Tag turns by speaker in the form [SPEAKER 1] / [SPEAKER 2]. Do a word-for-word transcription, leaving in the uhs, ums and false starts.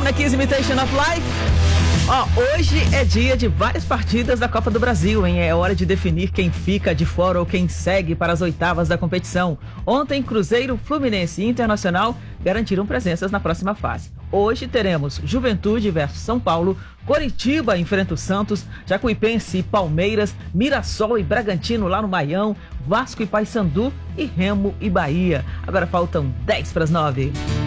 [SPEAKER 1] na Kiss Imitation of Life. Ó, hoje é dia de várias partidas da Copa do Brasil, hein? É hora de definir quem fica de fora ou quem segue para as oitavas da competição. Ontem, Cruzeiro, Fluminense e Internacional garantiram presenças na próxima fase. Hoje teremos Juventude versus São Paulo, Coritiba enfrenta o Santos, Jacuipense e Palmeiras, Mirassol e Bragantino lá no Maião, Vasco e Paysandu e Remo e Bahia. Agora faltam dez para as nove.